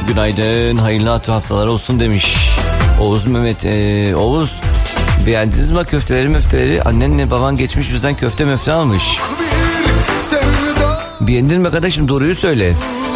Günaydın, hayırlı haftalar olsun demiş Oğuz Mehmet. Oğuz, beğendiniz mi köfteleri? Annenle baban geçmiş bizden köfte almış. Beğendin mi kardeşim, doğruyu söyle.